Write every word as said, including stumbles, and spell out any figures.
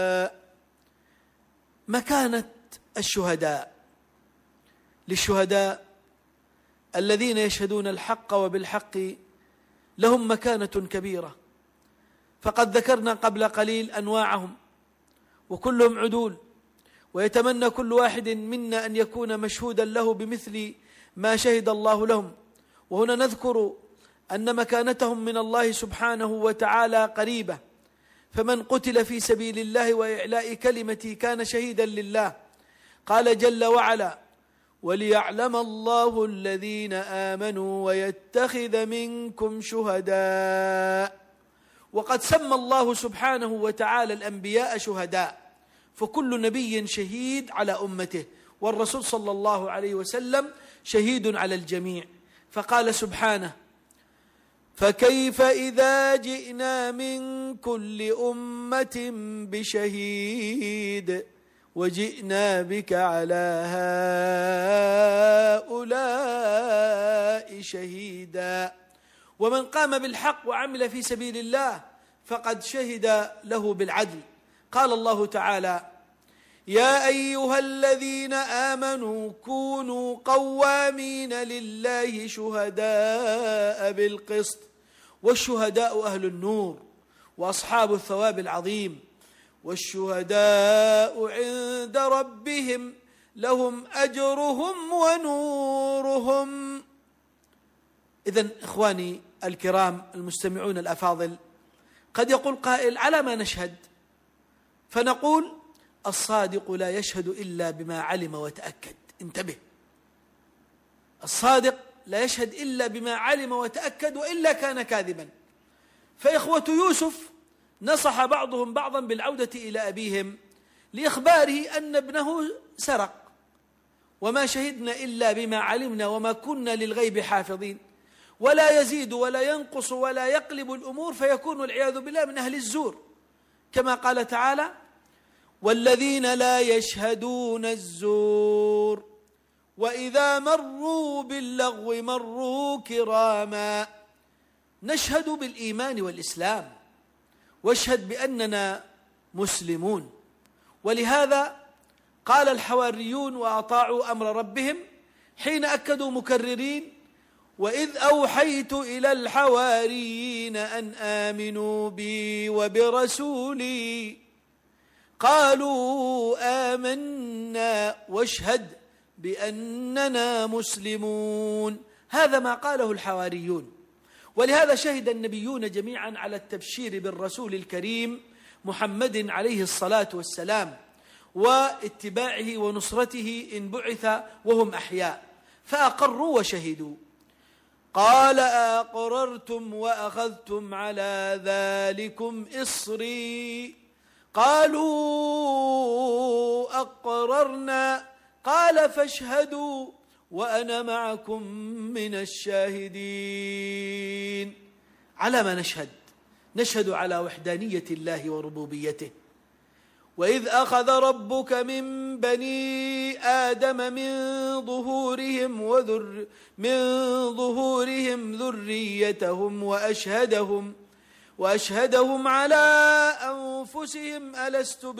مكانة الشهداء. للشهداء الذين يشهدون الحق وبالحق لهم مكانة كبيرة، فقد ذكرنا قبل قليل أنواعهم وكلهم عدول، ويتمنى كل واحد منا أن يكون مشهودا له بمثل ما شهد الله لهم. وهنا نذكر أن مكانتهم من الله سبحانه وتعالى قريبة، فمن قتل في سبيل الله وإعلاء كلمته كان شهيدا لله. قال جل وعلا: وليعلم الله الذين آمنوا ويتخذ منكم شهداء. وقد سمى الله سبحانه وتعالى الأنبياء شهداء، فكل نبي شهيد على أمته، والرسول صلى الله عليه وسلم شهيد على الجميع. فقال سبحانه: فكيف إذا جئنا من كل أمة بشهيد وجئنا بك على هؤلاء شهيدا. ومن قام بالحق وعمل في سبيل الله فقد شهد له بالعدل. قال الله تعالى: يا أيها الذين آمنوا كونوا قوامين لله شهداء بالقسط. والشهداء أهل النور وأصحاب الثواب العظيم، والشهداء عند ربهم لهم أجرهم ونورهم. إذن إخواني الكرام المستمعون الأفاضل، قد يقول قائل: على ما نشهد؟ فنقول: الصادق لا يشهد إلا بما علم وتأكد. انتبه، الصادق لا يشهد إلا بما علم وتأكد، وإلا كان كاذبا. فإخوة يوسف نصح بعضهم بعضا بالعودة إلى أبيهم لإخباره أن ابنه سرق، وما شهدنا إلا بما علمنا وما كنا للغيب حافظين. ولا يزيد ولا ينقص ولا يقلب الأمور، فيكون العياذ بالله من أهل الزور، كما قال تعالى: والذين لا يشهدون الزور وإذا مروا باللغو مروا كراما. نشهد بالإيمان والإسلام، واشهد بأننا مسلمون. ولهذا قال الحواريون وأطاعوا أمر ربهم حين أكدوا مكررين: وإذ أوحيت إلى الحواريين أن آمنوا بي وبرسولي قالوا آمنا واشهد بأننا مسلمون. هذا ما قاله الحواريون. ولهذا شهد النبيون جميعا على التبشير بالرسول الكريم محمد عليه الصلاة والسلام، واتباعه ونصرته إن بعث وهم أحياء، فأقروا وشهدوا. قال: أقررتم وأخذتم على ذلكم إصري؟ قالوا أقررنا. قال: فاشهدوا وأنا معكم من الشاهدين. على ما نشهد؟ نشهد على وحدانية الله وربوبيته. وإذ أخذ ربك من بني آدم من ظهورهم وذر من ظهورهم ذريتهم وأشهدهم وأشهدهم على أنفسهم ألست